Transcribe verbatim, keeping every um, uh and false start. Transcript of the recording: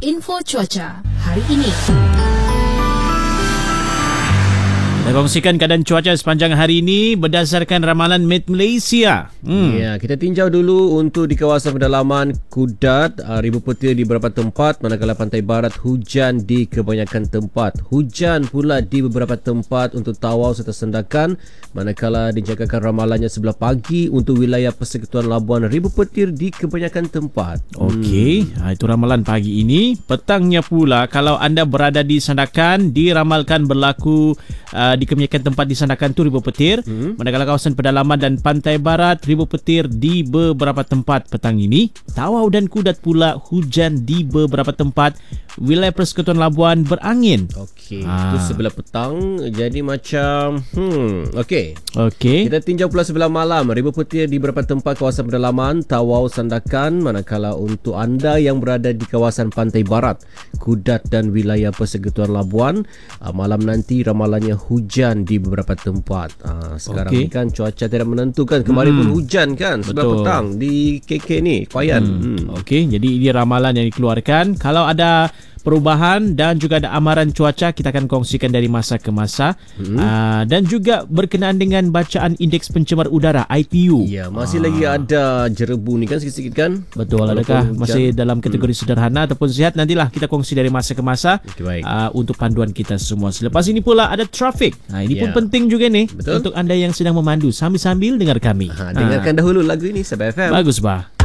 info cuaca hari ini. Kita kongsikan keadaan cuaca sepanjang hari ini berdasarkan ramalan Met Malaysia. Hmm. Ya, kita tinjau dulu untuk di kawasan pedalaman Kudat, uh, ribu petir di beberapa tempat, manakala pantai barat hujan di kebanyakan tempat. Hujan pula di beberapa tempat untuk Tawau serta Sendakan, manakala dijangkakan ramalannya sebelah pagi untuk wilayah Persekutuan Labuan, ribu petir di kebanyakan tempat. Okey, hmm. itu ramalan pagi ini. Petangnya pula kalau anda berada di Sandakan, diramalkan berlaku uh, di kebanyakan tempat di Sandakan tu ribu petir. Hmm. Manakala kawasan pedalaman dan pantai barat ribu petir di beberapa tempat petang ini. Tawau dan Kudat pula hujan di beberapa tempat. Wilayah Persekutuan Labuan berangin. Okey, ha. itu sebelah petang. Jadi macam hmm, okey. Okey. Kita tinjau pula sebelah malam, ribu petir di beberapa tempat kawasan pedalaman Tawau, Sandakan, manakala untuk anda yang berada di kawasan pantai barat Kudat dan wilayah Persekutuan Labuan, malam nanti ramalannya hujan di beberapa tempat. Sekarang okay. ni kan cuaca tidak menentu kan. Kemarin hmm. pun hujan kan sebelah Betul. petang di K K ni, Kuayan. Hmm. Hmm. Okey, jadi ini ramalan yang dikeluarkan. Kalau ada perubahan dan juga ada amaran cuaca, kita akan kongsikan dari masa ke masa. hmm. uh, dan juga berkenaan dengan bacaan indeks pencemar udara I P U. Ya, masih uh. lagi ada jerebu ni kan sikit-sikit kan. Betul. Walaupun adakah hujan masih dalam kategori hmm. sederhana ataupun sihat, nantilah kita kongsi dari masa ke masa. Okay, uh, untuk panduan kita semua. Selepas ini pula ada trafik. Nah, ini yeah. pun penting juga ni. Betul? Untuk anda yang sedang memandu sambil-sambil dengar kami. Ha, dengarkan ha. dahulu lagu ini Sabah F M. Bagus bah.